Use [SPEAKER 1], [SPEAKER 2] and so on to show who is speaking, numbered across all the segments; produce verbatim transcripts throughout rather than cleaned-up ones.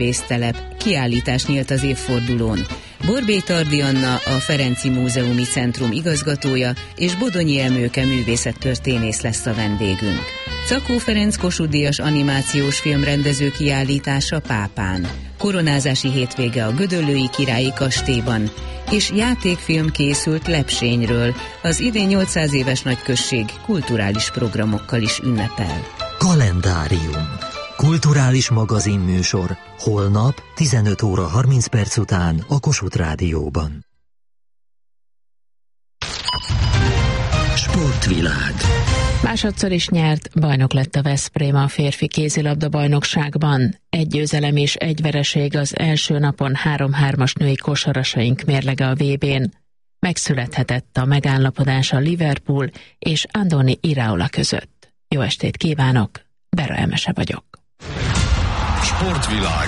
[SPEAKER 1] Pésztelep, kiállítás nyílt az évfordulón. Borbély Tardi Anna, a Ferenci Múzeumi Centrum igazgatója, és Bodonyi Emőke művészettörténész lesz a vendégünk. Czakó Ferenc Kossuth-díjas animációs filmrendező kiállítása Pápán. Koronázási hétvége a Gödöllői Királyi Kastélyban, és játékfilm készült Lepsényről, az idén nyolcszáz éves nagyközség kulturális programokkal is ünnepel.
[SPEAKER 2] Kalendárium. Kulturális magazinműsor. Holnap tizenöt óra harminc perc után a Kossuth Rádióban. Sportvilág.
[SPEAKER 3] Másodszor is nyert, bajnok lett a Veszprém a férfi kézilabda bajnokságban. Egy győzelem és egy vereség az első napon három-hármas női kosarasaink mérlege a vé bén. Megszülethetett a megállapodás a Liverpool és Andoni Iraola között. Jó estét kívánok, Bera Emese vagyok.
[SPEAKER 4] Sportvilág.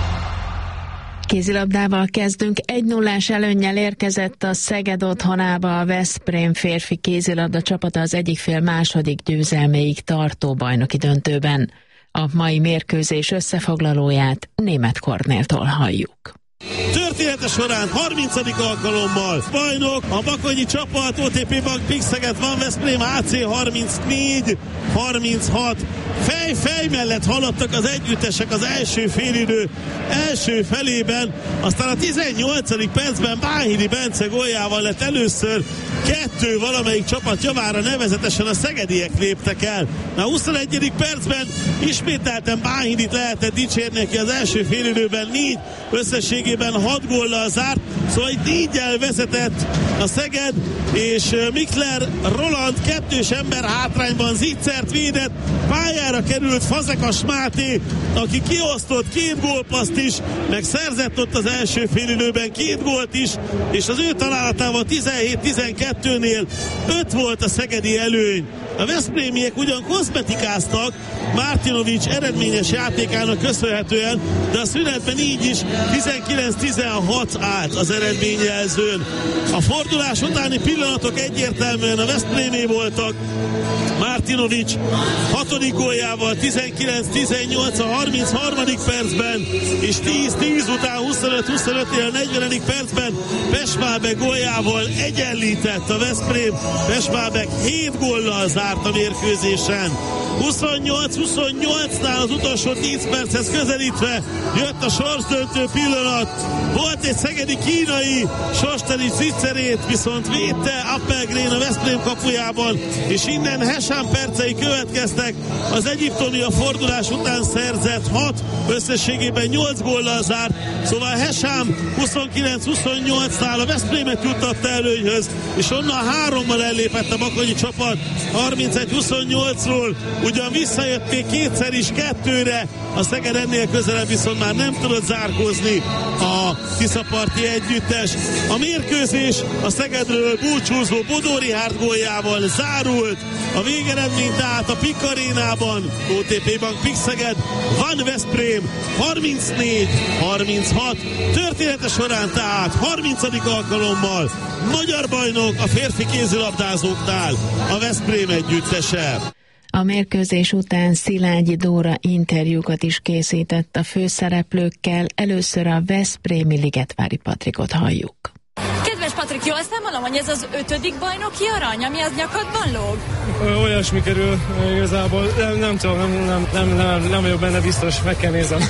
[SPEAKER 3] Kézilabdával kezdünk. egy nullás előnnyel érkezett a Szeged otthonába a Veszprém férfi kézilabda csapata az egyik fél második győzelméig tartó bajnoki döntőben. A mai mérkőzés összefoglalóját Németh Kornéltól halljuk.
[SPEAKER 5] Története során harmincadik alkalommal bajnok a bakonyi csapat, o té pé Bank Pixeget van, Veszprém á cé harmincnégy harminchat. Fej-fej mellett haladtak az együttesek az első félidő első felében, aztán a tizennyolcadik percben Bánhidi Bence góljával lett először kettő valamelyik csapat javára, nevezetesen a szegediek léptek el. A huszonegyedik percben ismételten Bánhidit lehetett dicsérni, aki az első félidőben négy, összességében hat góllal zárt, szóval itt négyel vezetett a Szeged, és Mikler Roland kettős ember hátrányban Zicsert védett, pályára került Fazekas Máté, aki kiosztott két gólpaszt is, meg szerzett ott az első félidőben két gólt is, és az ő találatával tizenhét tizenkettőnél öt volt a szegedi előny. A veszprémiek ugyan kozmetikáztak Martinovics eredményes játékának köszönhetően, de a szünetben így is tizenkilenc tizenhat állt az eredményjelzőn. A fordulás utáni pillanatok egyértelműen a Veszprémé voltak. Martinovics hatodik góljával tizenkilenc tizennyolc a harmincharmadik percben, és tíz tíz után huszonöt huszonötnél a negyvenedik percben Pechmalbek góljával egyenlített a Veszprém. Pechmalbek hét góllal zárt a mérkőzésen. huszonnyolc huszonnyolcnál az utolsó tíz perchez közelítve jött a sorsdöntő pillanat. Volt egy szegedi kínai, Sostanics Zicerét viszont védte Appelgren a Veszprém kapujában, és innen Hesán percei következtek. Az egyiptomi a fordulás után szerzett hat, összességében nyolc góllal zárt, szóval Hesán huszonkilenc huszonnyolcnál a Veszprémet juttatta előnyhöz, és onnan hárommal ellépett a bakonyi csapat harmincegy huszonnyolcról. Ugyan visszajött még kétszer is kettőre, a Szeged ennél közelebb viszont már nem tudott zárkózni a tiszaparti együttes. A mérkőzés a Szegedről búcsúzó Bodó Richárd góljával zárult. A végeredmény tehát a Pik Arénában, o té pé Bank Pixeged, Van Veszprém harmincnégy harminchat. Története során tehát harmincadik alkalommal magyar bajnok a férfi kézilabdázóknál a Veszprém együttese.
[SPEAKER 3] A mérkőzés után Szilágyi Dóra interjúkat is készített a főszereplőkkel, először a veszprémi Ligetvári Patrikot halljuk.
[SPEAKER 6] Kedves Patrik, jól számolom, hogy ez az ötödik bajnoki arany, ami az nyakadban lóg?
[SPEAKER 7] Olyasmi kerül igazából, nem, nem tudom, nem, nem, nem, nem, nem vagyok benne biztos, meg kell nézem.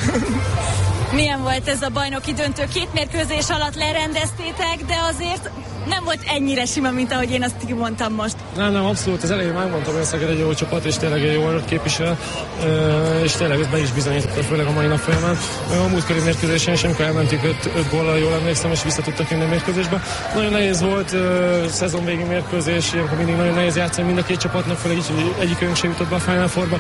[SPEAKER 6] Milyen volt ez a bajnoki döntő? Két mérkőzés alatt lerendeztétek, de azért nem volt ennyire sima, mint ahogy én azt kimondtam most.
[SPEAKER 7] Nem, nem, abszolút. Az elején megmondtam, hogy a Szeged egy jó csapat, és tényleg egy jól képvisel, és tényleg ezt be is bizonyította, főleg a mai nap folyamán. A múltkori mérkőzésen is, amikor elmentük öt góllal, jól emlékszem, és vissza tudtak jönni a mérkőzésbe. Nagyon nehéz volt, szezonvégi mérkőzés, ilyenkor mindig nagyon nehéz játszani mind a két csapatnak, főleg így, hogy egyikünk sem jutott be a Final Fourba,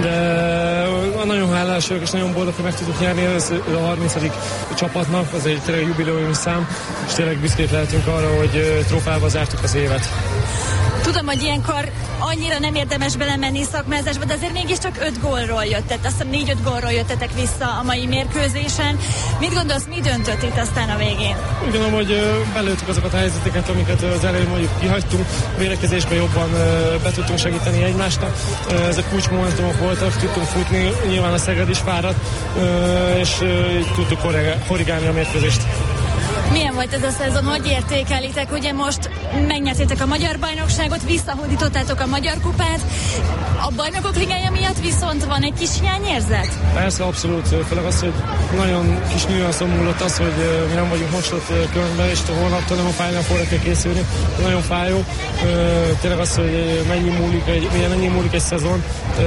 [SPEAKER 7] de nagyon hálás vagyok, és nagyon boldog, hogy meg tudtuk nyerni. Ez a harmincadik csapatnak, az egy tényleg jubileumi szám, és tényleg büszkék lehetünk arra, hogy trófával zártuk az évet.
[SPEAKER 6] Tudom, hogy ilyenkor annyira nem érdemes belemenni szakmázásba, de azért mégiscsak öt gólról jöttet, azt hiszem négy-öt gólról jöttetek vissza a mai mérkőzésen. Mit gondolsz, mi döntött itt aztán a végén?
[SPEAKER 7] Úgy gondolom, hogy belőttük azokat a helyzeteket, amiket az elején mondjuk kihagytunk, védekezésben jobban be tudtunk segíteni egymásnak. Ezek kulcsmomentumok voltak, tudtunk futni, nyilván a Szeged is fáradt, és tudtuk korrigálni a mérkőzést.
[SPEAKER 6] Milyen volt ez a szezon? Hogy értékelitek? Ugye most megnyertétek a magyar bajnokságot, visszahódítottátok a magyar kupát. A bajnokok ligája miatt viszont van egy kis hiányérzet?
[SPEAKER 7] Persze, abszolút. Főleg az, hogy nagyon kis nüanszon múlott az, hogy mi nem vagyunk most ott körönben, és holnaptól nem a Final Four-ra kell készülni. Nagyon fájó. Tényleg az, hogy mennyi múlik egy, mennyi múlik egy szezon,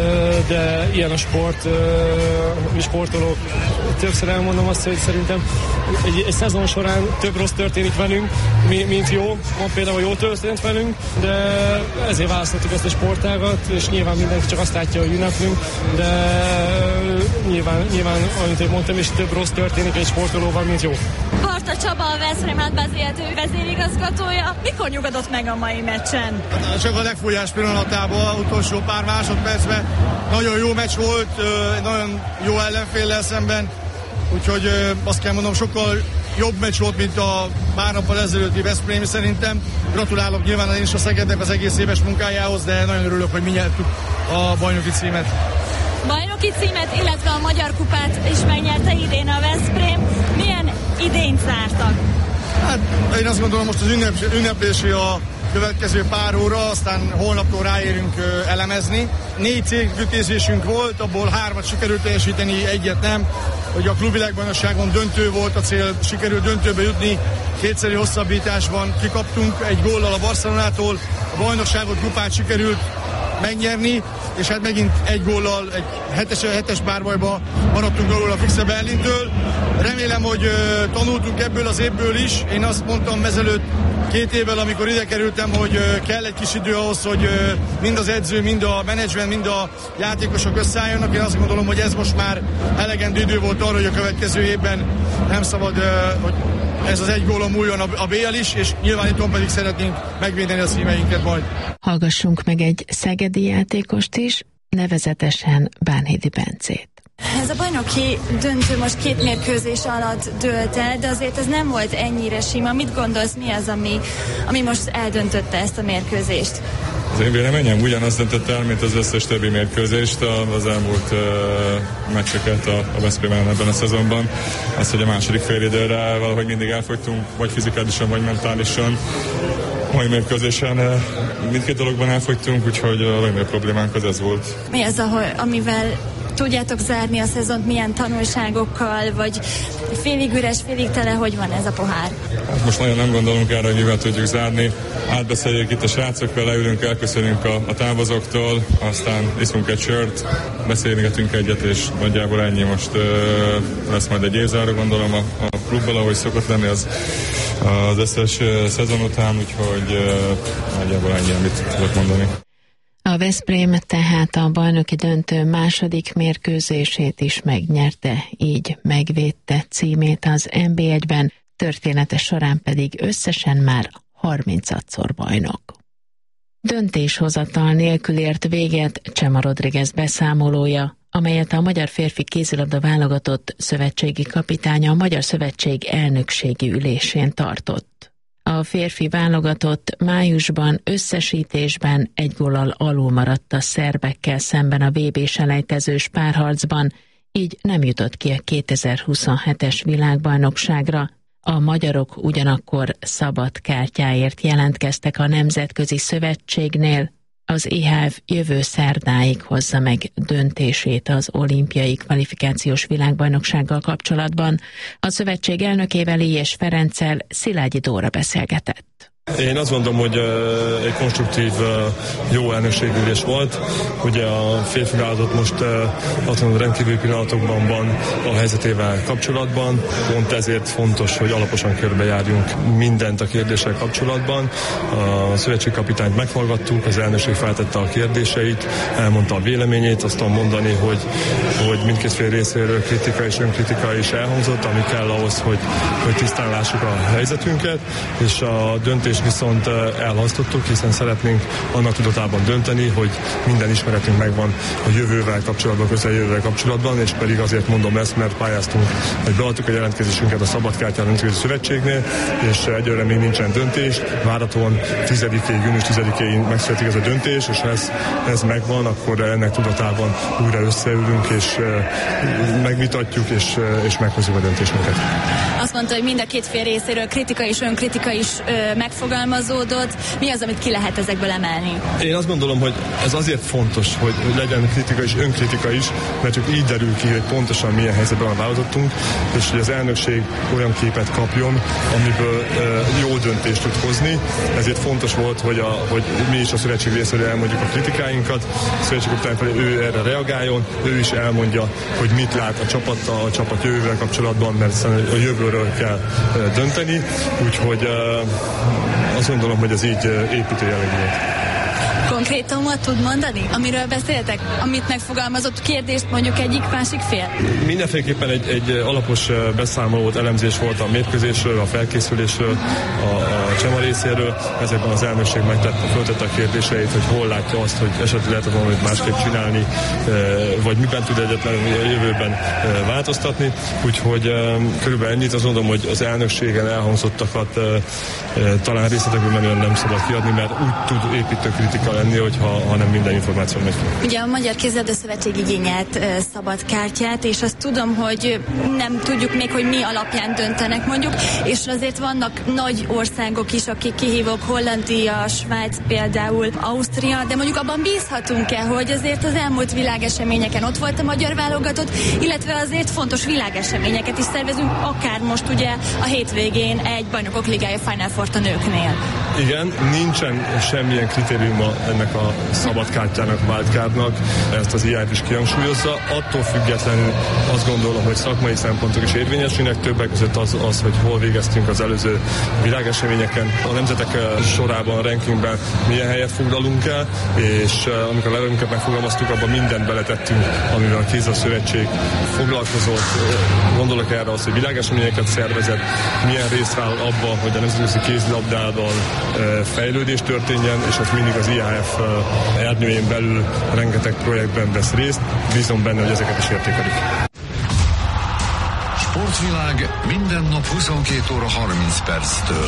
[SPEAKER 7] de ilyen a sport. Mi sportolók. Többször elmondom azt, hogy szerintem egy, egy szezon során több rossz történik velünk, mint jó. Van például, jó történt velünk, de ezért választottuk ezt a sportágat, és nyilván mindenki csak azt látja, hogy ünneplünk, de nyilván, nyilván amit mondtam, és több rossz történik egy sportolóval, mint jó.
[SPEAKER 6] Barta Csaba, a Veszprém átvezérhető vezérigazgatója. Mikor nyugodott meg a mai meccsen?
[SPEAKER 4] Csak a legfújás pillanatában, utolsó pár másodpercben. Nagyon jó meccs volt, nagyon jó ellenféllel szemben, úgyhogy azt kell mondanom, sokkal jobb meccs volt, mint a pár nappal ezelőtti Veszprém szerintem. Gratulálok nyilván én is a Szegednek az egész éves munkájához, de nagyon örülök, hogy mi nyertük a bajnoki címet.
[SPEAKER 6] Bajnoki címet, illetve a magyar kupát is megnyerte idén a Veszprém. Milyen idényt zártak?
[SPEAKER 4] Hát én azt gondolom, most az ünnep, ünneplési a következő pár óra, aztán holnaptól ráérünk ö, elemezni. Négy célkütőzésünk volt, abból hármat sikerült teljesíteni, egyet nem. Hogy a klubvilágbajnokságon döntő volt a cél, sikerült döntőbe jutni, kétszeri hosszabbításban kikaptunk egy góllal a Barcelonától, a bajnokságot, kupát sikerült megnyerni, és hát megint egy góllal, egy hetes, hetes párbajba maradtunk alul a Füchse Berlintől. Remélem, hogy ö, tanultunk ebből az évből is. Én azt mondtam ezelőtt két évvel, amikor ide kerültem, hogy ö, kell egy kis idő ahhoz, hogy ö, mind az edző, mind a menedzsment, mind a játékosok összeálljanak. Én azt gondolom, hogy ez most már elegendő idő volt arra, hogy a következő évben nem szabad, ö, hogy ez az egy gólon múljon a bé el is, és nyilván itt pedig szeretnénk megvédeni a címeinket majd.
[SPEAKER 3] Hallgassunk meg egy szegedi játékost is, nevezetesen Bánhédi Bencét.
[SPEAKER 6] Ez a bajnoki döntő most két mérkőzés alatt dőlt el, de azért ez nem volt ennyire sima. Mit gondolsz, mi az, ami, ami most eldöntötte ezt a mérkőzést?
[SPEAKER 8] Az én véleményem ugyanaz döntött el, mint az összes többi mérkőzést, az elmúlt uh, meccseket a, a Veszprém ellen ebben a szezonban. Az, hogy a második fél időre valahogy mindig elfogytunk, vagy fizikálisan, vagy mentálisan. Mai mérkőzésen uh, mindkét dologban elfogytunk, úgyhogy a legnagyobb problémánk az ez volt.
[SPEAKER 6] Mi az, ahol, amivel tudjátok zárni a szezont, milyen tanulságokkal, vagy félig üres, félig tele, hogy van ez a pohár?
[SPEAKER 8] Hát most nagyon nem gondolunk erre, hogy mivel tudjuk zárni. Átbeszéljük itt a srácokkal, leülünk, elköszönünk a, a távozóktól, aztán iszunk egy sört, beszélgetünk egyet, és nagyjából ennyi. Most uh, lesz majd egy évzáró, gondolom, a, a klubbal, ahogy szokott lenni az, az összes uh, szezon után, úgyhogy uh, nagyjából ennyi, amit tudok mondani.
[SPEAKER 3] A Veszprém tehát a bajnoki döntő második mérkőzését is megnyerte, így megvédte címét az en bé egyben, története során pedig összesen már harmincadszor bajnok. Döntéshozatal nélkül ért véget Csema Rodriguez beszámolója, amelyet a magyar férfi kézilabda válogatott szövetségi kapitánya a Magyar Szövetség elnökségi ülésén tartott. A férfi válogatott májusban összesítésben egy góllal alul maradt a szerbekkel szemben a vé bé-selejtezős párharcban, így nem jutott ki a kétezer-huszonhetes világbajnokságra. A magyarok ugyanakkor szabad kártyáért jelentkeztek a Nemzetközi Szövetségnél. Az é há ef jövő szerdáig hozza meg döntését az olimpiai kvalifikációs világbajnoksággal kapcsolatban. A szövetség elnökével, Élyes Ferenccel Szilágyi Dóra beszélgetett.
[SPEAKER 9] Én azt gondolom, hogy egy konstruktív, jó elnökségülés volt. Ugye a férfi válogatott most azon rendkívüli pillanatokban van a helyzetével kapcsolatban. Pont ezért fontos, hogy alaposan körbejárjunk mindent a kérdéssel kapcsolatban. A szövetségkapitányt meghallgattuk, az elnökség feltette a kérdéseit, elmondta a véleményét, azt tudom mondani, hogy, hogy mindkét fél részéről kritika és önkritika is elhangzott, ami kell ahhoz, hogy, hogy tisztán lássuk a helyzetünket, és a döntés döntést viszont elhalasztottuk, hiszen szeretnénk annak tudatában dönteni, hogy minden ismeretünk megvan a jövővel kapcsolatban, közeljövővel kapcsolatban, és pedig azért mondom ezt, mert pályáztunk, hogy beadtuk a jelentkezésünket a Szabadkártyán Nemzetközi Szövetségnél, és egyelőre még nincsen döntés. Várhatóan tizedikéig, június tizedikéig megszületik ez a döntés, és ha ez, ez megvan, akkor ennek tudatában újra összeülünk, és megvitatjuk, és, és meghozzuk a döntésünket.
[SPEAKER 6] Azt mondta, hogy mind a két fél részéről kritika és önkritika is ö, megfogalmazódott. Mi az, amit ki lehet ezekből emelni?
[SPEAKER 9] Én azt gondolom, hogy ez azért fontos, hogy, hogy legyen kritika és önkritika is, mert csak így derül ki, hogy pontosan milyen helyzetben választottunk, és hogy az elnökség olyan képet kapjon, amiből ö, jó döntést tud hozni. Ezért fontos volt, hogy, a, hogy mi is a szövetség részéről elmondjuk a kritikáinkat, a szövetség után felé ő erre reagáljon, ő is elmondja, hogy mit lát a csapattal, a csapat jövővel kapcsolatban, mert a jövőről kell dönteni, úgyhogy azt gondolom, hogy ez így építő jellegű volt.
[SPEAKER 6] Konkrétumot tud mondani, amiről beszéltek, amit megfogalmazott kérdést mondjuk egyik másik fél?
[SPEAKER 9] Mindenféleképpen egy, egy alapos beszámolót, elemzés volt a mérkőzésről, a felkészülésről, a, a Csema részéről. Ezekben az elnökség megtette, föltette a kérdéseit, hogy hol látja azt, hogy esetleg lehet valamit másképp csinálni, vagy miben tud egyetlen a jövőben változtatni. Úgyhogy körülbelül ennyit, azt mondom, hogy az elnökségen elhangzottakat talán részletekben menően nem szabad kiadni, mert úgy tud építő kritika lenni, hogyha ha nem minden információ megy.
[SPEAKER 6] Ugye a Magyar Kézilabda Szövetség igényelt uh, szabad kártyát, és azt tudom, hogy nem tudjuk még, hogy mi alapján döntenek mondjuk, és azért vannak nagy országok is, akik kihívók, Hollandia, Svájc például, Ausztria, de mondjuk abban bízhatunk-e, hogy azért az elmúlt világeseményeken ott volt a magyar válogatott, illetve azért fontos világeseményeket is szervezünk, akár most ugye a hétvégén egy Bajnokok Ligája Final Four-t a nőknél.
[SPEAKER 9] Igen, nincsen semmilyen kritériuma ennek a szabadkártyának, wildcardnak, ezt az i á is kihangsúlyozza. Attól függetlenül azt gondolom, hogy szakmai szempontok is érvényesülnek, többek között az, az, hogy hol végeztünk az előző világeseményeken. A nemzetek sorában, a rankingben milyen helyet foglalunk el, és amikor a levelünket megfogalmaztuk, abban mindent beletettünk, amivel a Kézilabda Szövetség foglalkozott. Gondolok erre az, hogy világeseményeket szervezett, milyen részt vállal abban, hogy a nemzetközi kézilabdában fejlődés történjen, és az mindig az i á ef erdnyőjén belül rengeteg projektben vesz részt. Bízom benne, hogy ezeket is értékelik.
[SPEAKER 10] Sportvilág minden nap huszonkét óra harminc perctől.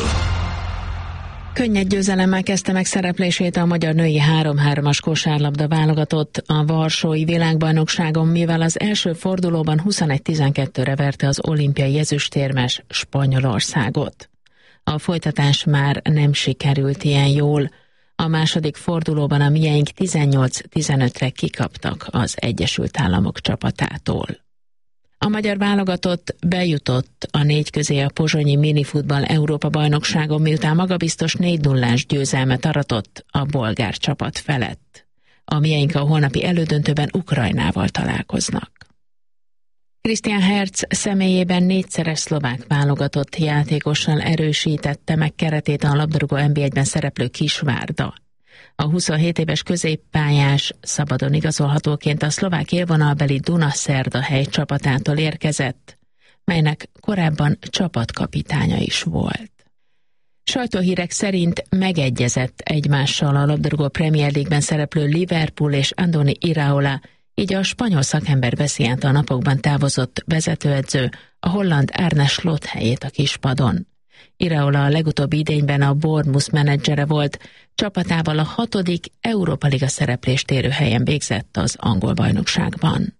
[SPEAKER 3] Könnyed győzelemmel kezdte meg szereplését a magyar női három-hármas kosárlabda válogatott a varsói világbajnokságon, mivel az első fordulóban huszonegy tizenkettőre verte az olimpiai ezüstérmes Spanyolországot. A folytatás már nem sikerült ilyen jól. A második fordulóban a mieink tizennyolc tizenötre kikaptak az Egyesült Államok csapatától. A magyar válogatott bejutott a négy közé a pozsonyi minifutball Európa-bajnokságon, miután magabiztos négy nullás győzelmet aratott a bolgár csapat felett. A mieink a holnapi elődöntőben Ukrajnával találkoznak. Christian Herz személyében négyszeres szlovák válogatott játékossal erősítette meg keretét a labdarúgó en bé egyben szereplő Kisvárda. A huszonhét éves középpályás szabadon igazolhatóként a szlovák élvonalbeli Dunaszerdahely csapatától érkezett, melynek korábban csapatkapitánya is volt. Sajtóhírek szerint megegyezett egymással a labdarúgó Premier League-ben szereplő Liverpool és Andoni Iraola, így a spanyol szakember veszi át a napokban távozott vezetőedző a holland Arne Slot helyét a kispadon. Iraola a legutóbbi idényben a Bournemouth menedzsere volt, csapatával a hatodik Európa Liga szereplést érő helyen végzett az angol bajnokságban.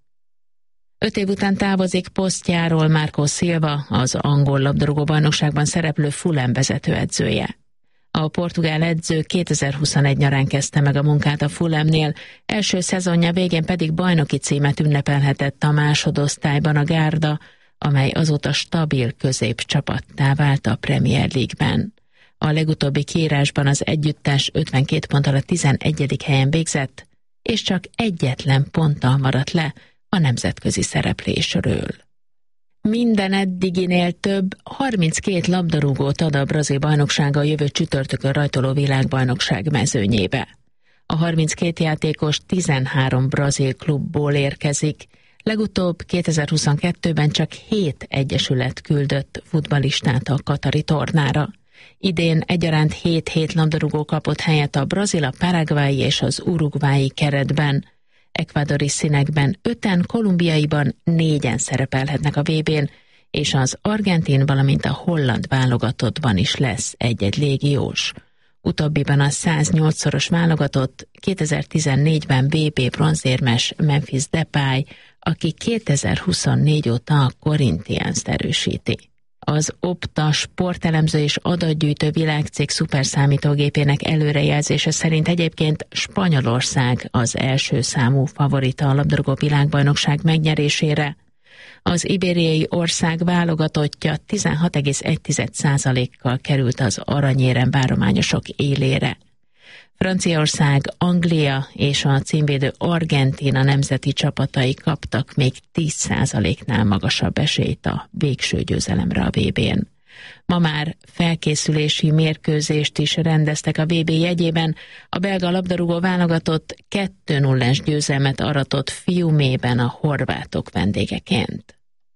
[SPEAKER 3] Öt év után távozik posztjáról Marco Silva, az angol labdarúgó bajnokságban szereplő Fulham vezetőedzője. A portugál edző kétezer-huszonegy nyarán kezdte meg a munkát a Fulhamnél, első szezonja végén pedig bajnoki címet ünnepelhetett a másodosztályban a Gárda, amely azóta stabil középcsapattá vált a Premier League-ben. A legutóbbi kiírásban az együttes ötvenkét ponttal a tizenegyedik helyen végzett, és csak egyetlen ponttal maradt le a nemzetközi szereplésről. Minden eddiginél több, harminckét labdarúgót ad a brazil bajnoksága a jövő csütörtökön rajtoló világbajnokság mezőnyébe. A harminckét játékos tizenhárom brazil klubból érkezik, legutóbb kétezer-huszonkettőben csak hét egyesület küldött futballistát a katari tornára. Idén egyaránt hét-hét labdarúgó kapott helyet a brazil, a paraguayi és az uruguayi keretben. Ekvádori színekben öten, kolumbiaiban négyen szerepelhetnek a vé bén, és az argentin, valamint a holland válogatottban is lesz egy-egy légiós. Utóbbiban a száznyolcszoros válogatott kétezer-tizennégyben vé bé bronzérmes Memphis Depay, aki kétezer-huszonnégy óta a Corinthians-t erősíti. Az Opta sportelemző és adatgyűjtő világcég szuperszámítógépének előrejelzése szerint egyébként Spanyolország az első számú favorita a labdarúgó világbajnokság megnyerésére. Az ibériai ország válogatottja tizenhat egész egy százalékkal került az aranyérem várományosok élére. Franciaország, Anglia és a címvédő Argentína nemzeti csapatai kaptak még tíz százaléknál magasabb esélyt a végső győzelemre a vé bén. Ma már felkészülési mérkőzést is rendeztek a vé bé jegyében, a belga labdarúgó válogatott kettő nullás győzelmet aratott Fiumében a horvátok vendégeként.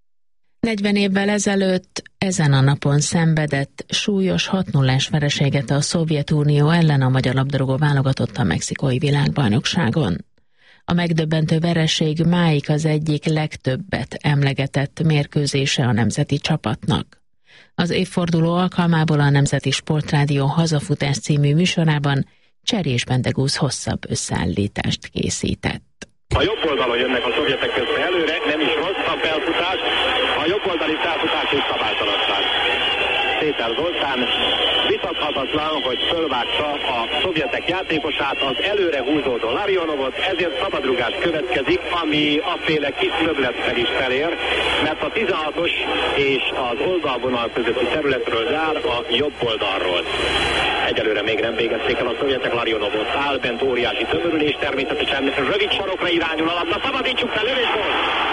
[SPEAKER 3] negyven évvel ezelőtt ezen a napon szenvedett súlyos hat nullás vereséget a Szovjetunió ellen a magyar labdarúgó válogatott a mexikói világbajnokságon. A megdöbbentő vereség máig az egyik legtöbbet emlegetett mérkőzése a nemzeti csapatnak. Az évforduló alkalmából a Nemzeti Sportrádió Hazafutás című műsorában Cserés Bendegúz hosszabb összeállítást készített.
[SPEAKER 11] A jobb oldalon jönnek a szovjetek közben előre, nem is rossz a felfutás, a jobb oldali felfutás és szabálytalanság. Péter Zoltán vitathatatlan, hogy fölvágta a szovjetek játékosát, az előre húzódó Larionovot, ezért szabadrugás következik, ami aféle kis möglettel is felér, mert a tizenhatos és az oldalvonal közötti területről zár a jobb oldalról. Egyelőre még nem végezték el a szovjetek, Larionovot áll, bent óriási tömörülés, természetesen rövid sarokra irányul a labda, szabadítsuk fel, lövésgól!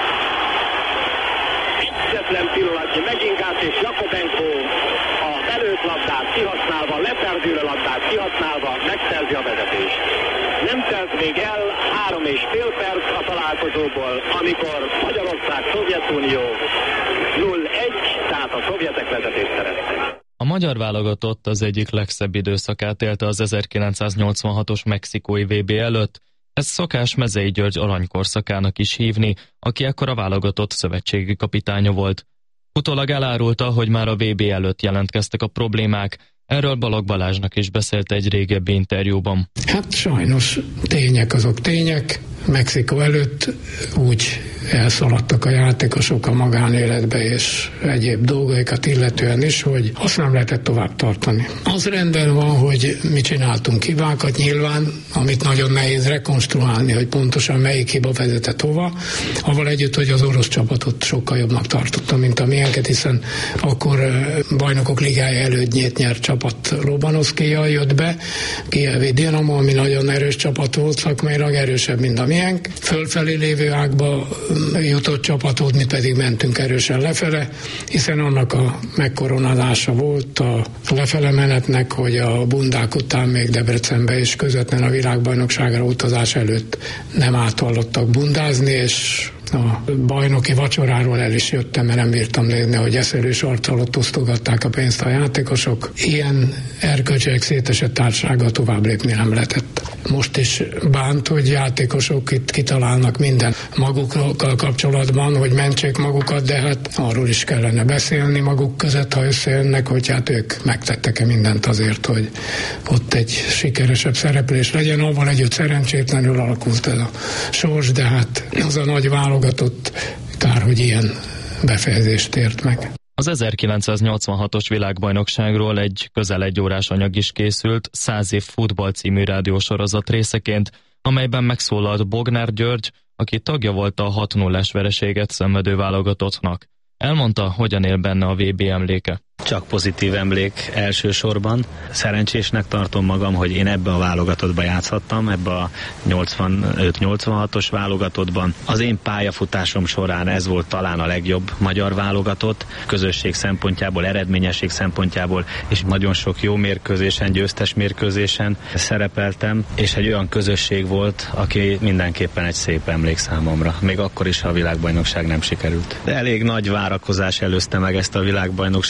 [SPEAKER 11] Egyetlen pillanatnyi megint át, és Jakobenko a belőtt labdát kihasználva, leperdülő labdát kihasználva megszerzi a vezetést. Nem telt még el három és fél perc a találkozóból, amikor Magyarország, Szovjetunió nulla egy, tehát a szovjetek vezetést szereztek.
[SPEAKER 12] A magyar válogatott az egyik legszebb időszakát élte az ezerkilencszáznyolcvanhatos mexikói vé bé előtt. Ez szokás Mezei György aranykorszakának is hívni, aki ekkor a válogatott szövetségi kapitánya volt. Utólag elárulta, hogy már a vé bé előtt jelentkeztek a problémák, erről Balogh Balázsnak is beszélt egy régebbi interjúban.
[SPEAKER 13] Hát sajnos tények azok tények. Mexikó előtt úgy elszaladtak a játékosok a magánéletbe és egyéb dolgaikat illetően is, hogy azt nem lehetett tovább tartani. Az rendben van, hogy mi csináltunk hibákat nyilván, amit nagyon nehéz rekonstruálni, hogy pontosan melyik hiba vezetett hova, avval együtt, hogy az orosz csapatot sokkal jobbnak tartottam, mint a miénket, hiszen akkor bajnokok ligája elődnyét nyert csapat Lobanovszkijjal jött be, Kijevi Dinamo, ami nagyon erős csapat volt, szakmailag erősebb, mint a miénk. Fölfelé lévő ágba jutott csapatot, mi pedig mentünk erősen lefele, hiszen annak a megkoronálása volt a lefele menetnek, hogy a bundák után még Debrecenbe és közvetlen a világbajnokságra utazás előtt nem áthallottak bundázni, és a bajnoki vacsoráról el is jöttem, mert nem bírtam nézni, hogy eszelős arccal ott osztogatták a pénzt a játékosok. Ilyen erkölcsileg szétesett társasággal tovább lépni nem lehetett. Most is bánt, hogy játékosok itt kitalálnak minden magukkal kapcsolatban, hogy mentsék magukat, de hát arról is kellene beszélni maguk között, ha összejönnek, hogy hát ők megtettek-e mindent azért, hogy ott egy sikeresebb szereplés legyen. Avval együtt szerencsétlenül alakult ez a sors, de hát az a nagy válogatott kár, hogy ilyen befejezést ért meg.
[SPEAKER 12] Az ezerkilencszáznyolcvanhatos világbajnokságról egy közel egy órás anyag is készült, Száz év futball című rádiósorozat részeként, amelyben megszólalt Bognár György, aki tagja volt a hat nullás vereséget szenvedő válogatottnak. Elmondta, hogyan él benne a vé bé emléke.
[SPEAKER 14] Csak pozitív emlék elsősorban. Szerencsésnek tartom magam, hogy én ebbe a válogatottba játszhattam, ebbe a nyolcvanöt nyolcvanhatos válogatottban. Az én pályafutásom során ez volt talán a legjobb magyar válogatott, közösség szempontjából, eredményesség szempontjából, és nagyon sok jó mérkőzésen, győztes mérkőzésen szerepeltem, és egy olyan közösség volt, aki mindenképpen egy szép emlék számomra, még akkor is, ha a világbajnokság nem sikerült. De elég nagy várakozás előzte meg ezt a világbajnokságot,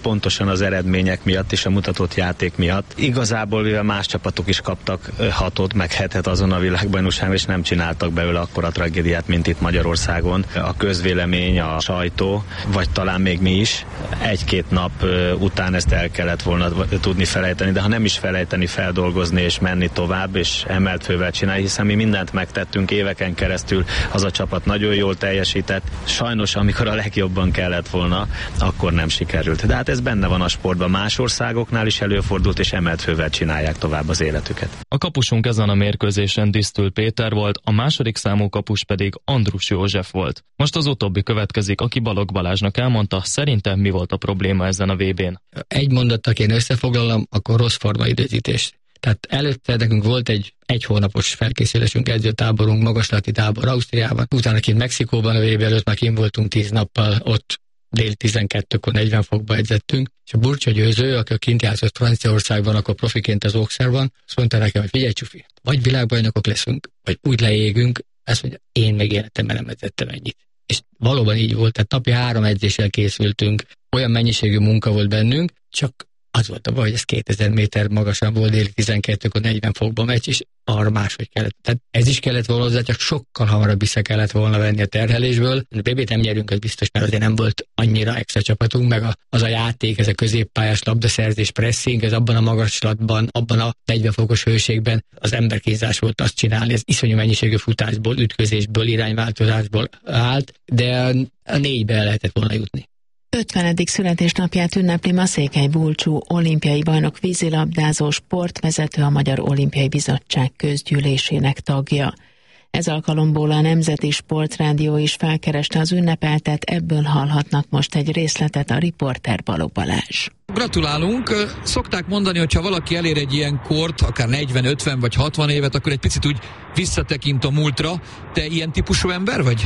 [SPEAKER 14] pontosan az eredmények miatt és a mutatott játék miatt. Igazából, mivel más csapatok is kaptak hatot, meg hetet azon a világbajnokságon, és nem csináltak belőle akkora tragédiát, mint itt Magyarországon. A közvélemény, a sajtó, vagy talán még mi is, egy-két nap után ezt el kellett volna tudni felejteni, de ha nem is felejteni, feldolgozni és menni tovább, és emelt fővel csinálni, hiszen mi mindent megtettünk éveken keresztül, az a csapat nagyon jól teljesített. Sajnos, amikor a legjobban kellett volna, akkor nem sikerült. De hát ez benne van a sportban, más országoknál is előfordult, és emelt fővel csinálják tovább az életüket.
[SPEAKER 12] A kapusunk ezen a mérkőzésen Disztül Péter volt, a második számú kapus pedig Andrus József volt. Most az utóbbi következik, aki Balogh Balázsnak elmondta, szerintem mi volt a probléma ezen a vé bén.
[SPEAKER 15] Egy mondattal én összefoglalom, akkor rossz formaidőzítés. Tehát előtte nekünk volt egy egy hónapos felkészülésünk, edzőtáborunk, magaslati tábor Ausztriában, utána kint Mexikóban, a vé bé előtt már kint voltunk tíz nappal, ott dél tizenkettőkor negyven fokba edzettünk, és a Burcsa Győző, aki kint játszott Franciaországban, akkor profiként az Auxerreben, azt mondta nekem, hogy figyelj Csufi, vagy világbajnokok leszünk, vagy úgy leégünk, azt mondja, én még életemben nem edzettem ennyit. És valóban így volt, tehát napi három edzéssel készültünk, olyan mennyiségű munka volt bennünk, csak az volt a baj, hogy ez kétezer méter magasan volt, déli tizenkettőkor negyven fokba meccs, és arra máshogy kellett. Tehát ez is kellett volna hozzá, csak sokkal hamarabb vissza kellett volna venni a terhelésből. A bé bét nem nyerünk, az biztos, mert azért nem volt annyira extra csapatunk, meg a, az a játék, ez a középpályás labdaszerzés, pressing, ez abban a magaslatban, abban a negyven fokos hőségben az emberkínzás volt azt csinálni, ez iszonyú mennyiségű futásból, ütközésből, irányváltozásból állt, de a négybe el lehetett volna jutni.
[SPEAKER 3] ötvenedik születésnapját ünnepli Maszékely Bulcsú olimpiai bajnok vízilabdázó, sportvezető, a Magyar Olimpiai Bizottság közgyűlésének tagja. Ez alkalomból a Nemzeti Sportrádió is felkereste az ünnepeltet, ebből hallhatnak most egy részletet a riporter Balogh Balázs.
[SPEAKER 16] Gratulálunk! Szokták mondani, hogy ha valaki elér egy ilyen kort, akár negyven, ötven vagy hatvan évet, akkor egy picit úgy visszatekint a múltra. Te ilyen típusú ember vagy?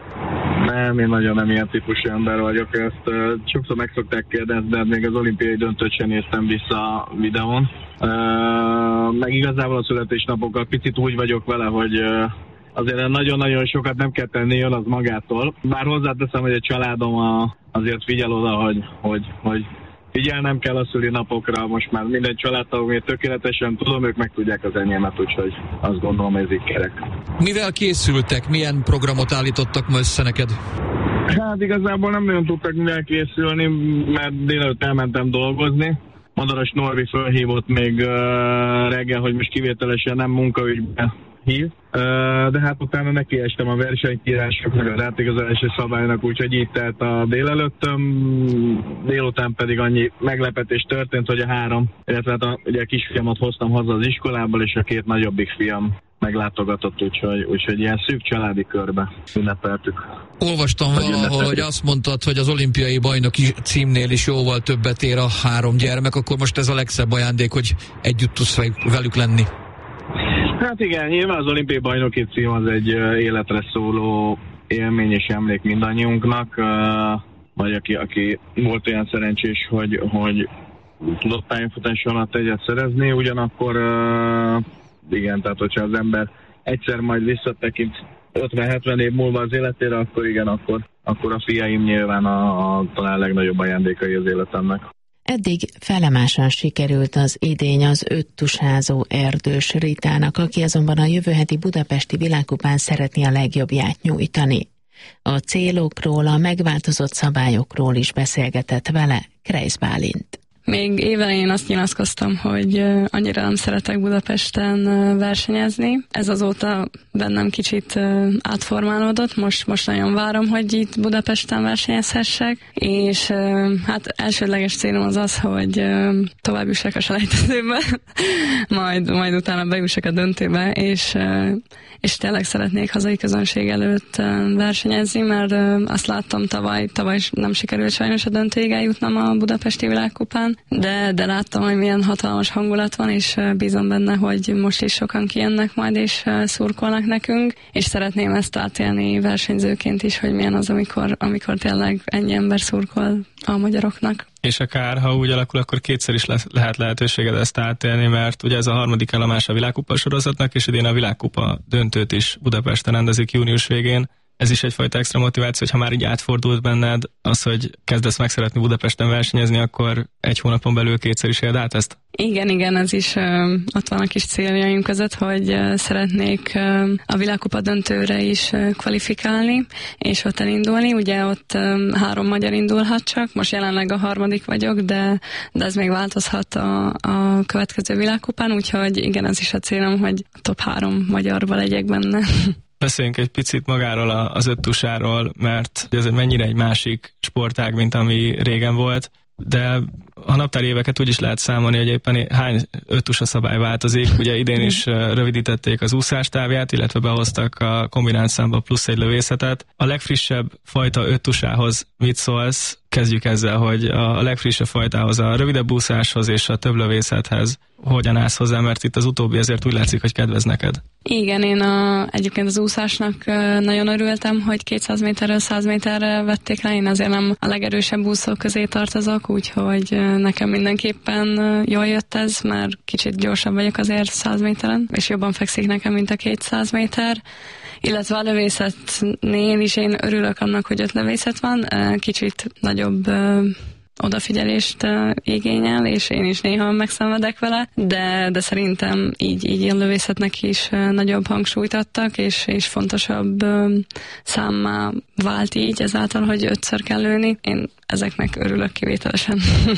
[SPEAKER 17] Nem, én nagyon nem ilyen típusú ember vagyok, ezt uh, sokszor meg szokták kérdezni, de még az olimpiai döntőt sem néztem vissza a videón. Uh, meg igazából a születésnapokkal picit úgy vagyok vele, hogy uh, azért nagyon-nagyon sokat nem kell tenni, jön az magától. Bár hozzáteszem, hogy egy családom a, azért figyel oda, hogy, hogy, hogy figyelnem kell a szülinapokra, most már minden családtagom tökéletesen tudom, ők meg tudják az enyémet, úgyhogy azt gondolom, ez így kerek.
[SPEAKER 16] Mivel készültek? Milyen programot állítottak ma össze neked?
[SPEAKER 17] Hát igazából nem nagyon tudtak mivel készülni, mert délelőtt elmentem dolgozni. Madaras Norbi fölhívott még uh, reggel, hogy most kivételesen nem munkaügyben hív. De hát utána nekiestem a versenykírásoknak, az átigazolási szabálynak, úgyhogy így telt a délelőttöm, délután pedig annyi meglepetés történt, hogy a három, illetve hát a, ugye a kisfiamat hoztam haza az iskolából, és a két nagyobbik fiam meglátogatott, úgyhogy, úgyhogy ilyen szűk családi körbe ünnepeltük.
[SPEAKER 16] Olvastam valahol, hogy azt mondtad, hogy az olimpiai bajnoki címnél is jóval többet ér a három gyermek, akkor most ez a legszebb ajándék, hogy együtt tudsz velük lenni.
[SPEAKER 17] Hát igen, nyilván az olimpiai bajnoki cím az egy életre szóló élmény és emlék mindannyiunknak, vagy aki, aki volt olyan szerencsés, hogy, hogy tudott pályafutás alatt egyet szerezni, ugyanakkor igen, tehát hogyha az ember egyszer majd visszatekint ötven-hetven év múlva az életére, akkor igen, akkor, akkor a fiaim nyilván a, a talán legnagyobb ajándékai az életemnek.
[SPEAKER 3] Eddig felemásan sikerült az idény az öttusázó Erdős Ritának, aki azonban a jövő heti budapesti világkupán szeretné a legjobbját nyújtani. A célokról, a megváltozott szabályokról is beszélgetett vele Kreisz Bálint.
[SPEAKER 18] Még évelején azt nyilatkoztam, hogy annyira nem szeretek Budapesten versenyezni. Ez azóta bennem kicsit átformálódott. Most, most nagyon várom, hogy itt Budapesten versenyezhessek. És hát elsődleges célom az az, hogy tovább jussak a selejtezőbe, majd, majd utána bejussak a döntőbe, és, és tényleg szeretnék hazai közönség előtt versenyezni, mert azt láttam tavaly, tavaly nem sikerült sajnos a döntőig eljutnom a budapesti világkupán, De, de láttam, hogy milyen hatalmas hangulat van, és bízom benne, hogy most is sokan kijönnek majd, és szurkolnak nekünk, és szeretném ezt átélni versenyzőként is, hogy milyen az, amikor, amikor tényleg ennyi ember szurkol a magyaroknak.
[SPEAKER 19] És akár, ha úgy alakul, akkor kétszer is le- lehet lehetőséged ezt átélni, mert ugye ez a harmadik állomás a világkupa sorozatnak, és idén a világkupa döntőt is Budapesten rendezik június végén. ez is egyfajta extra motiváció, hogy ha már így átfordult benned az, hogy kezdesz meg szeretni Budapesten versenyezni, akkor egy hónapon belül kétszer is éld át ezt?
[SPEAKER 18] Igen, igen, ez is ö, ott van a kis céljaim között, hogy ö, szeretnék ö, a világkupa döntőre is ö, kvalifikálni, és ott elindulni. Ugye ott ö, három magyar indulhat csak, most jelenleg a harmadik vagyok, de, de ez még változhat a, a következő világkupán, úgyhogy igen, ez is a célom, hogy top három magyarba legyek benne.
[SPEAKER 19] Beszéljünk egy picit magáról az öttusáról, mert ez mennyire egy másik sportág, mint ami régen volt, de a naptári éveket úgy is lehet számolni, hogy éppen hány öttusa szabály változik. Ugye idén is rövidítették az úszás távját, illetve behoztak a kombinált számba plusz egy lövészetet. A legfrissebb fajta öttusához mit szólsz? Kezdjük ezzel, hogy a legfrissebb fajtához, a rövidebb úszáshoz és a több lövészethez hogyan állsz hozzá, mert itt az utóbbi azért úgy látszik, hogy kedvez neked.
[SPEAKER 18] Igen, én a, egyébként az úszásnak nagyon örültem, hogy kétszáz méterről száz méterre vették le, én azért nem a legerősebb úszók közé tartozok, úgyhogy nekem mindenképpen jól jött ez, mert kicsit gyorsabb vagyok azért száz méteren, és jobban fekszik nekem, mint a kétszáz méter. Illetve a lövészetnél is én örülök annak, hogy öt lövészet van, kicsit nagyobb odafigyelést igényel, és én is néha megszenvedek vele, de, de szerintem így, így a lövészetnek is nagyobb hangsúlyt adtak, és, és fontosabb számmá vált így ezáltal, hogy ötször kell lőni. Én ezeknek örülök kivételesen.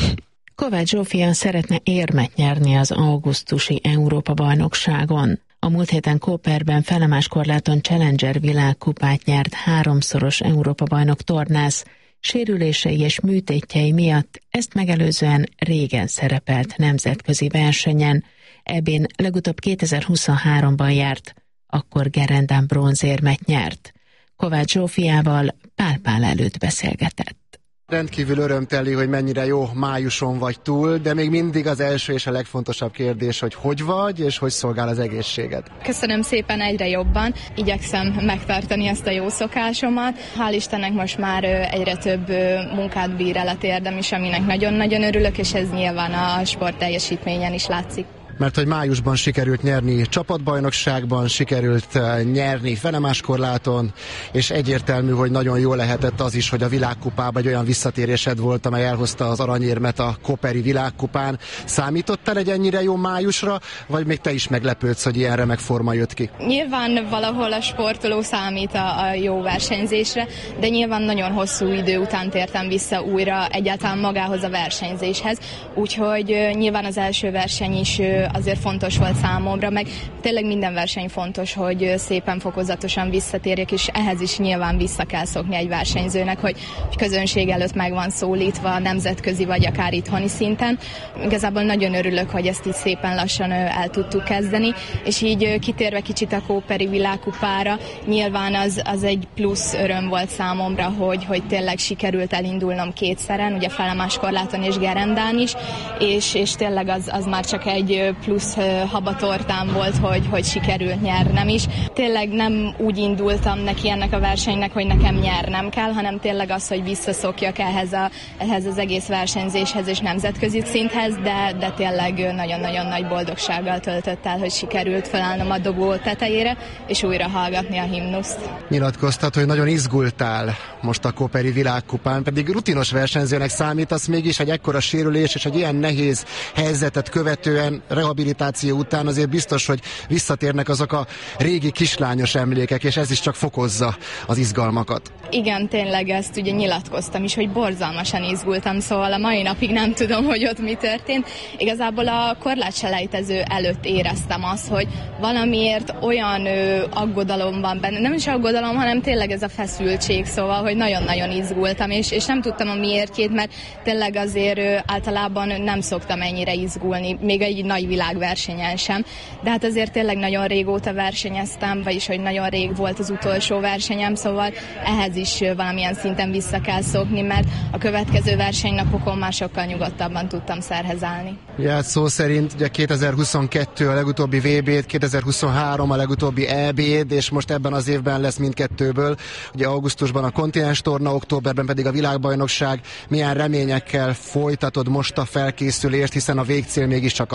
[SPEAKER 3] Kovács Zsófia szeretne érmet nyerni az augusztusi Európa-bajnokságon. A múlt héten Koperben felemáskorláton Challenger világkupát nyert háromszoros Európa-bajnok tornász, sérülései és műtétjei miatt ezt megelőzően régen szerepelt nemzetközi versenyen. Ebben legutóbb kétezer-huszonháromban járt, akkor gerendán bronzérmet nyert. Kovács Zsófiával Pál Pál előtt beszélgetett.
[SPEAKER 20] Rendkívül örömteli, hogy mennyire jó májuson vagy túl, de még mindig az első és a legfontosabb kérdés, hogy hogy vagy, és hogy szolgál az egészséged.
[SPEAKER 21] Köszönöm szépen, egyre jobban. Igyekszem megtartani ezt a jó szokásomat. Hál' Istennek most már egyre több munkát bír el a térdem is, aminek nagyon-nagyon örülök, és ez nyilván a sport teljesítményen is látszik.
[SPEAKER 20] Mert hogy májusban sikerült nyerni csapatbajnokságban, sikerült nyerni felemáskorláton, és egyértelmű, hogy nagyon jó lehetett az is, hogy a világkupában egy olyan visszatérésed volt, amely elhozta az aranyérmet a koperi világkupán. Számítottál egy ennyire jó májusra, vagy még te is meglepődsz, hogy ilyen remek forma jött ki?
[SPEAKER 21] Nyilván valahol a sportoló számít a, a jó versenyzésre, de nyilván nagyon hosszú idő után tértem vissza újra egyáltalán magához a versenyzéshez, úgyhogy nyilván az első verseny is azért fontos volt számomra, meg tényleg minden verseny fontos, hogy szépen fokozatosan visszatérjek, és ehhez is nyilván vissza kell szokni egy versenyzőnek, hogy, hogy közönség előtt meg van szólítva, nemzetközi vagy akár itthoni szinten. Igazából nagyon örülök, hogy ezt így szépen lassan el tudtuk kezdeni, és így kitérve kicsit a Koperi világkupára, nyilván az, az egy plusz öröm volt számomra, hogy, hogy tényleg sikerült elindulnom kétszeren, ugye felemáskorláton és gerendán is, és, és tényleg az, az már csak egy plusz habatortám volt, hogy, hogy sikerült nyernem is. Tényleg nem úgy indultam neki ennek a versenynek, hogy nekem nyernem kell, hanem tényleg az, hogy visszaszokjak ehhez, a, ehhez az egész versenyzéshez és nemzetközi szinthez, de, de tényleg nagyon-nagyon nagy boldogsággal töltött el, hogy sikerült felállnom a dobó tetejére, és újra hallgatni a himnuszt.
[SPEAKER 20] Nyilatkoztat, hogy nagyon izgultál most a Koperi világkupán, pedig rutinos versenyzőnek számítasz, mégis egy ekkora sérülés és egy ilyen nehéz helyzetet követően rehabilitáció után azért biztos, hogy visszatérnek azok a régi kislányos emlékek, és ez is csak fokozza az izgalmakat.
[SPEAKER 21] Igen, tényleg ezt ugye nyilatkoztam is, hogy borzalmasan izgultam, szóval a mai napig nem tudom, hogy ott mi történt. Igazából a korlátselejtező előtt éreztem azt, hogy valamiért olyan ö, aggodalom van benne, nem is aggodalom, hanem tényleg ez a feszültség, szóval, hogy nagyon-nagyon izgultam, és, és nem tudtam a miértjét, mert tényleg azért ö, általában nem szoktam ennyire izgulni, még egy nagy világversenyen sem, de hát azért tényleg nagyon régóta versenyeztem, vagyis hogy nagyon rég volt az utolsó versenyem, szóval ehhez is valamilyen szinten vissza kell szokni, mert a következő versenynapokon már sokkal nyugodtabban tudtam szerhez állni.
[SPEAKER 20] Ja, szó szerint ugye kétezer-huszonkettő a legutóbbi vé bét, kétezer-huszonhárom a legutóbbi é béd, és most ebben az évben lesz mindkettőből. Ugye augusztusban a kontinens torna, októberben pedig a világbajnokság. Milyen reményekkel folytatod most a felkészülést, hiszen a végcél mégiscsak az, hogy ezen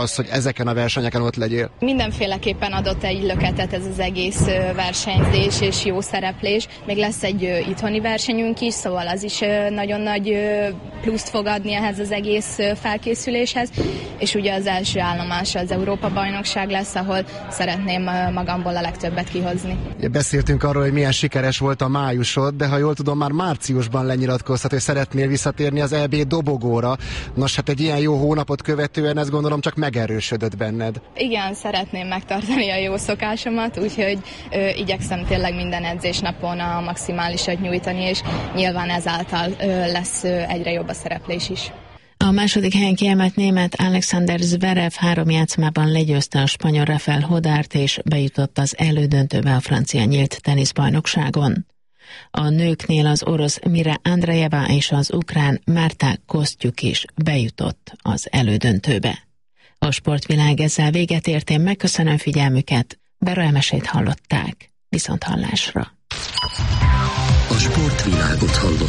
[SPEAKER 20] ezeken a versenyeken ott legyél?
[SPEAKER 21] Mindenféleképpen adott egy löketet ez az egész versenyzés és jó szereplés. Még lesz egy itthoni versenyünk is, szóval az is nagyon nagy pluszt fog adni ehhez az egész felkészüléshez, és ugye az első állomása az Európa-bajnokság lesz, ahol szeretném magamból a legtöbbet kihozni.
[SPEAKER 20] Beszéltünk arról, hogy milyen sikeres volt a májusod, de ha jól tudom, már márciusban lenyilatkoztat, hogy szeretnél visszatérni az é bé dobogóra. Nos, hát egy ilyen jó hónapot követően ezt gondolom csak megerősödött benned.
[SPEAKER 21] Igen, szeretném megtartani a jó szokásomat, úgyhogy ö, igyekszem tényleg minden edzésnapon a maximálisat nyújtani, és nyilván ezáltal ö, lesz ö, egyre jobb a szereplés is.
[SPEAKER 3] A második helyen kiemelt német Alexander Zverev három játszmában legyőzte a spanyol Rafael Hodárt, és bejutott az elődöntőbe a francia nyílt teniszbajnokságon. A nőknél az orosz Mira Andreeva és az ukrán Marta Kostyuk is bejutott az elődöntőbe. A sportvilág ezzel véget ért, én megköszönöm figyelmüket, Bera Emesét hallották. Viszont hallásra.
[SPEAKER 2] A sportvilágot hallották.